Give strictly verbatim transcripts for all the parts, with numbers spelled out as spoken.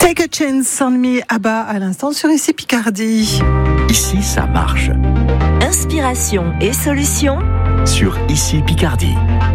Take a Chance on Me, Abba à l'instant sur Ici Picardie. Ici, ça marche. Inspiration et solutions Sur Ici Picardie.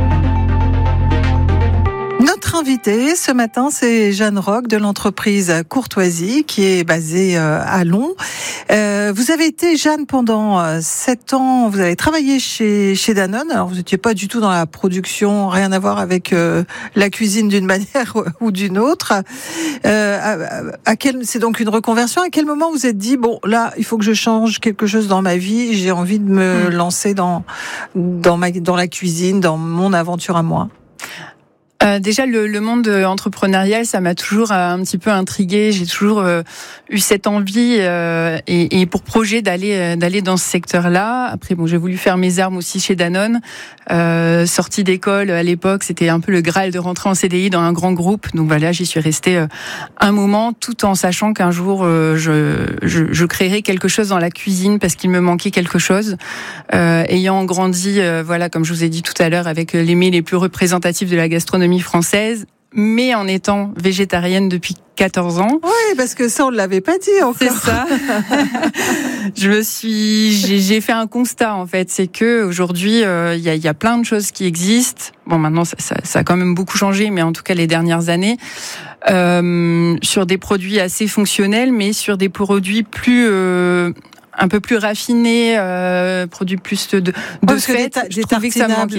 Notre invitée ce matin, c'est Jeanne Roch de l'entreprise Courtoisie qui est basée à Long. Euh, vous avez été, Jeanne, pendant sept ans, vous avez travaillé chez, chez Danone. Alors, vous n'étiez pas du tout dans la production, rien à voir avec euh, la cuisine d'une manière ou d'une autre. Euh, à, à quel, c'est donc une reconversion. À quel moment vous êtes dit, bon, là, il faut que je change quelque chose dans ma vie, j'ai envie de me mmh. lancer dans, dans, ma, dans la cuisine, dans mon aventure à moi? Euh, déjà, le, le monde entrepreneurial, ça m'a toujours euh, un petit peu intriguée. J'ai toujours euh, eu cette envie euh, et, et pour projet d'aller euh, d'aller dans ce secteur-là. Après, bon, j'ai voulu faire mes armes aussi chez Danone. Euh, sortie d'école à l'époque, c'était un peu le Graal de rentrer en C D I dans un grand groupe. Donc voilà, j'y suis restée euh, un moment, tout en sachant qu'un jour euh, je, je je créerais quelque chose dans la cuisine parce qu'il me manquait quelque chose. Euh, ayant grandi, euh, voilà, comme je vous ai dit tout à l'heure, avec les mets les plus représentatifs de la gastronomie française, mais en étant végétarienne depuis quatorze ans. Oui, parce que ça, on ne l'avait pas dit encore. C'est ça. Je me suis, j'ai, j'ai fait un constat, en fait. C'est que aujourd'hui, il euh, y, a, y a plein de choses qui existent. Bon, maintenant, ça, ça, ça a quand même beaucoup changé, mais en tout cas, les dernières années, euh, sur des produits assez fonctionnels, mais sur des produits plus... Euh, un peu plus raffiné, euh, produit plus de, de ouais, fête. Des, ta- des tartinables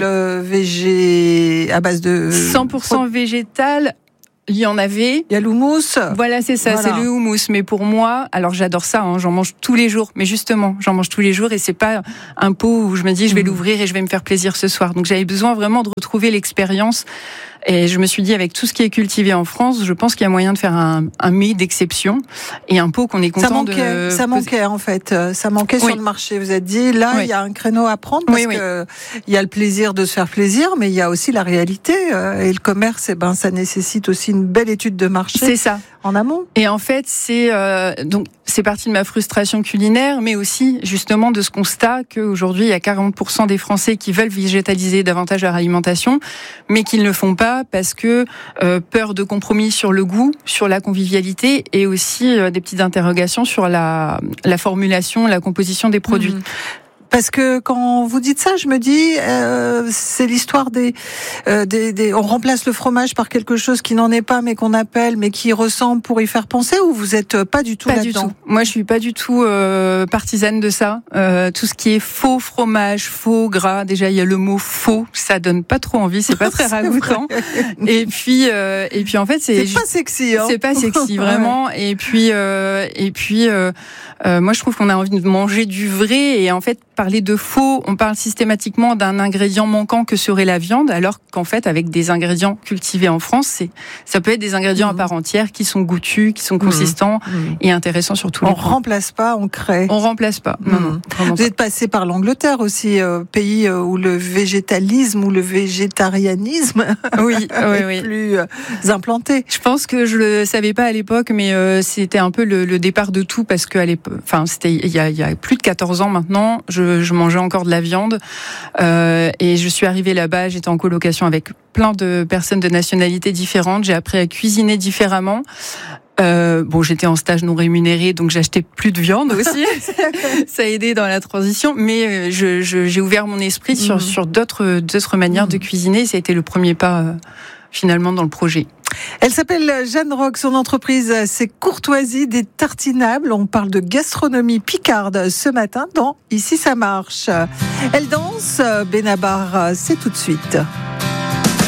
végé à base de cent pour cent végétal. Il y en avait. Il y a l'houmous. Voilà, c'est ça, voilà. C'est le houmous. Mais pour moi, alors j'adore ça, hein, j'en mange tous les jours. Mais justement, j'en mange tous les jours et c'est pas un pot où je me dis je vais mmh. l'ouvrir et je vais me faire plaisir ce soir. Donc j'avais besoin vraiment de retrouver l'expérience. Et je me suis dit, avec tout ce qui est cultivé en France, je pense qu'il y a moyen de faire un, un mets d'exception et un pot qu'on est content ça manquait, de... Ça manquait, en fait. Ça manquait oui. sur le marché. Vous êtes dit, là, oui. il y a un créneau à prendre parce oui, que oui. il y a le plaisir de se faire plaisir, mais il y a aussi la réalité. Et le commerce, eh ben, ça nécessite aussi une belle étude de marché. C'est ça. En amont. Et en fait, c'est euh, donc c'est parti de ma frustration culinaire, mais aussi justement de ce constat qu'aujourd'hui il y a quarante pour cent des Français qui veulent végétaliser davantage leur alimentation, mais qui ne le font pas parce que euh, peur de compromis sur le goût, sur la convivialité, et aussi euh, des petites interrogations sur la la formulation, la composition des produits. Mmh. Parce que quand vous dites ça, je me dis, euh, c'est l'histoire des, euh, des, des... On remplace le fromage par quelque chose qui n'en est pas, mais qu'on appelle, mais qui ressemble pour y faire penser, ou vous êtes pas du tout pas là-dedans? Du tout. Moi, je suis pas du tout euh, partisane de ça. Euh, tout ce qui est faux fromage, faux gras, déjà il y a le mot faux, ça donne pas trop envie, c'est pas très ragoûtant. Et puis, euh, et puis en fait, c'est c'est pas sexy. Hein. C'est pas sexy vraiment. Ouais. Et puis, euh, et puis, euh, euh, moi, je trouve qu'on a envie de manger du vrai, et en fait. Parler de faux, on parle systématiquement d'un ingrédient manquant que serait la viande, alors qu'en fait, avec des ingrédients cultivés en France, c'est, ça peut être des ingrédients mmh. à part entière qui sont goûtus, qui sont consistants mmh. et intéressants sur tous les On points. remplace pas, on crée. On remplace pas. Mmh. Non, non, Vous pas. êtes passé par l'Angleterre aussi, euh, pays où le végétalisme ou le végétarianisme oui, est oui, oui. plus euh, implanté. Je pense que je le savais pas à l'époque, mais euh, c'était un peu le, le départ de tout, parce que à l'époque, enfin, c'était il y a, il y a plus de quatorze ans maintenant. Je Je mangeais encore de la viande euh, et je suis arrivée là-bas, j'étais en colocation avec plein de personnes de nationalités différentes, j'ai appris à cuisiner différemment. Euh, bon, j'étais en stage non rémunéré, donc j'achetais plus de viande aussi. Ça a aidé dans la transition, mais je, je, j'ai ouvert mon esprit sur, mmh. sur d'autres, d'autres manières mmh. de cuisiner. Ça a été le premier pas euh, finalement dans le projet. Elle s'appelle Jeanne Roch, son entreprise c'est Courtoisie, des tartinables. On parle de gastronomie picarde ce matin dans Ici ça marche. Elle danse, Benabar, c'est tout de suite.